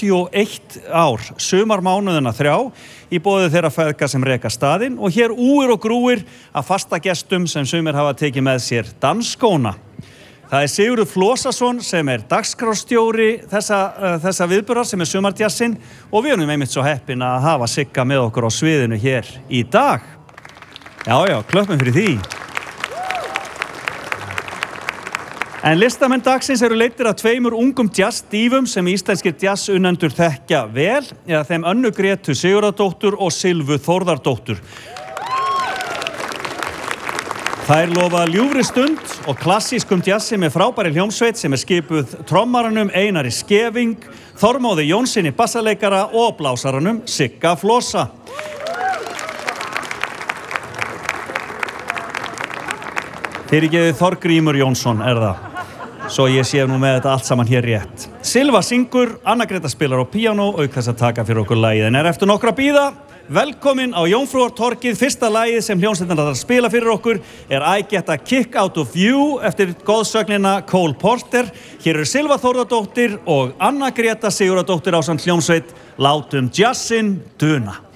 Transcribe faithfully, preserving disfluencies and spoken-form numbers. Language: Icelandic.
þrjátíu og eitt ár, sumarmánuðina þrjá, í boði þeirra feðga sem reka staðinn og hér úir og grúir að fasta gestum sem sumir hafa tekið með sér dansskóna. Það er Sigurður Flosason sem er dagskrárstjóri þessa, uh, þessa viðburðar sem er sumardjassinn og við erum einmitt svo heppin að hafa Sigga með okkur á sviðinu hér í dag. Já, já, klöppum fyrir því. En listamenn dagsins eru leiddir af tveimur ungum jazz-dívum sem íslenskir jazz-unnendur þekkja vel, eða þeim Önnu Grétu Sigurðardóttur og Silvu Þórðardóttur. Þær lofa ljúfri stund og klassískum jazzi með frábæri hljómsveit sem er skipuð trommaranum Einari Skeving, Þormóði Jónsinni bassaleikara og blásaranum Sigga Flosa. Fyrirgefið Þorgrímur Jónsson er það. Svo ég sé nú með þetta allt saman hér rétt. Silva syngur, Anna Greta spilar á píanó, auk þess að taka fyrir okkur lagið. En er eftir nokkra bíða, velkomin á Jómfrúartorgið. Fyrsta lagið sem hljómsveitin ætlar að spila fyrir okkur er I Get a Kick Out of You eftir goðsögnina Cole Porter. Hér eru Silva Þórðardóttir og Anna Greta Sigurðardóttir ásamt hljómsveit. Látum jazzinn duna.